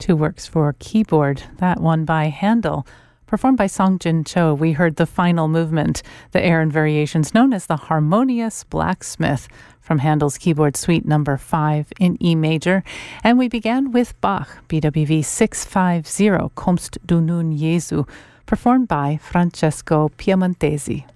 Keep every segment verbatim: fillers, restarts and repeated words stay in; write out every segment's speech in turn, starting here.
two works for keyboard. That one by Handel. Performed by Songjin Cho, we heard the final movement, the air and variations known as the Harmonious Blacksmith from Handel's Keyboard Suite number five in E major. And we began with Bach, B W V six fifty, Kommst du nun Jesu, performed by Francesco Piemontesi.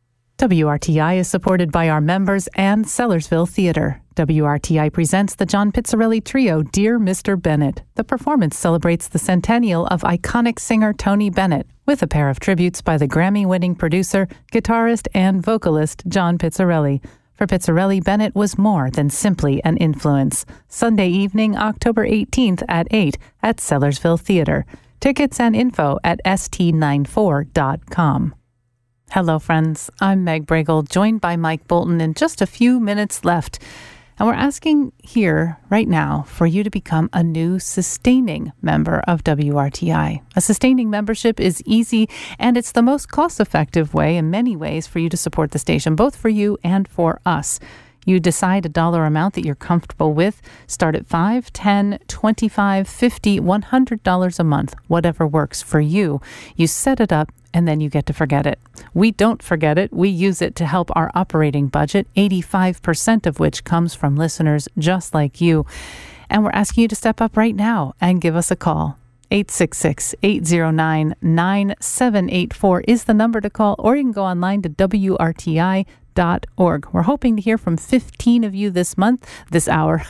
W R T I is supported by our members and Sellersville Theatre. W R T I presents the John Pizzarelli Trio, Dear Mister Bennett. The performance celebrates the centennial of iconic singer Tony Bennett, with a pair of tributes by the Grammy-winning producer, guitarist, and vocalist John Pizzarelli. For Pizzarelli, Bennett was more than simply an influence. Sunday evening, October eighteenth at eight at Sellersville Theatre. Tickets and info at S T ninety-four dot com. Hello, friends. I'm Meg Bragel, joined by Mike Bolton in just a few minutes left. And we're asking here right now for you to become a new sustaining member of W R T I. A sustaining membership is easy, and it's the most cost-effective way in many ways for you to support the station, both for you and for us. You decide a dollar amount that you're comfortable with. Start at five, ten, twenty-five, fifty, one hundred dollars a month, whatever works for you. You set it up, and then you get to forget it. We don't forget it. We use it to help our operating budget, eighty-five percent of which comes from listeners just like you. And we're asking you to step up right now and give us a call. eight six six, eight zero nine, nine seven eight four is the number to call, or you can go online to W R T I dot org. We're hoping to hear from fifteen of you this month, this hour.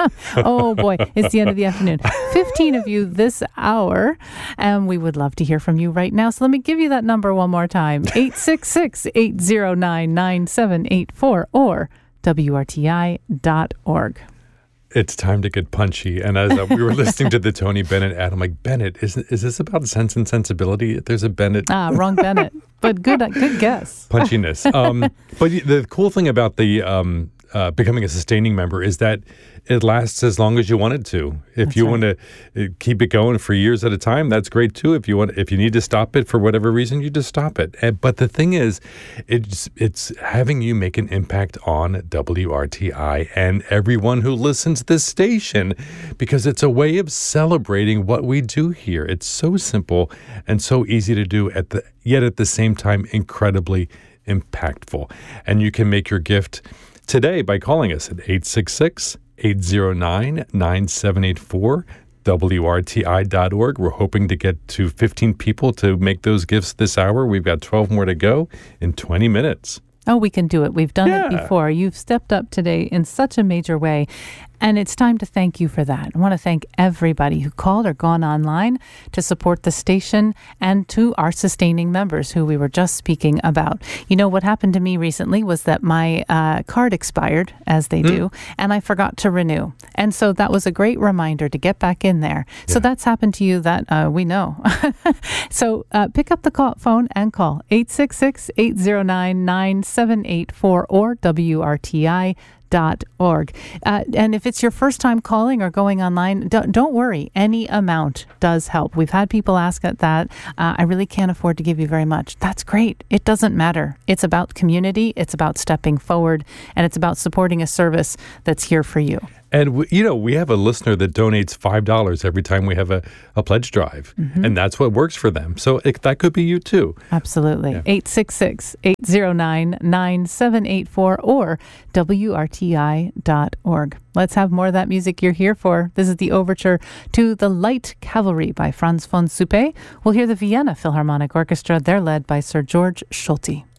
Oh boy, it's the end of the afternoon. fifteen of you this hour, and we would love to hear from you right now. So let me give you that number one more time. eight six six, eight zero nine, nine seven eight four or W R T I dot org. It's time to get punchy. And as uh, we were listening to the Tony Bennett ad, I'm like, Bennett, is is this about Sense and Sensibility? There's a Bennett. Ah, wrong Bennett. But good good guess. Punchiness. Um, but the cool thing about the um, uh, becoming a sustaining member is that it lasts as long as you want it to. If That's you right. want to keep it going for years at a time, that's great too. If you want, if you need to stop it for whatever reason, you just stop it. And, but the thing is, it's it's having you make an impact on W R T I and everyone who listens to this station, because it's a way of celebrating what we do here. It's so simple and so easy to do, at the yet at the same time incredibly impactful. And you can make your gift today by calling us at eight six six, eight zero nine, nine seven eight four, W R T I dot org. We're hoping to get to fifteen people to make those gifts this hour. We've got twelve more to go in twenty minutes. Oh, we can do it. We've done Yeah. it before. You've stepped up today in such a major way. And it's time to thank you for that. I want to thank everybody who called or gone online to support the station, and to our sustaining members who we were just speaking about. You know, what happened to me recently was that my uh, card expired, as they mm. do, and I forgot to renew. And so that was a great reminder to get back in there. Yeah. So that's happened to you, that uh, we know. So uh, pick up the call, phone and call eight six six, eight zero nine, nine seven eight four or W R T I dot org. Uh, and if it's your first time calling or going online, don't, don't worry. Any amount does help. We've had people ask at that. Uh, I really can't afford to give you very much. That's great. It doesn't matter. It's about community. It's about stepping forward, and it's about supporting a service that's here for you. And, we, you know, we have a listener that donates five dollars every time we have a, a pledge drive. Mm-hmm. And that's what works for them. So it, that could be you, too. Absolutely. Yeah. eight six six, eight zero nine, nine seven eight four or W R T I dot org. Let's have more of that music you're here for. This is the overture to The Light Cavalry by Franz von Suppé. We'll hear the Vienna Philharmonic Orchestra. They're led by Sir George Solti.